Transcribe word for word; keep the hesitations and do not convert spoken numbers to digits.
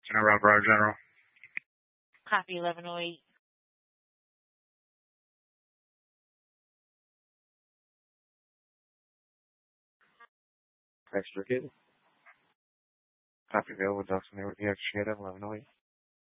General Bravo General. Copy eleven oh eight. Extricated. Copy available. Ducks and they would be extricated. eleven oh eight.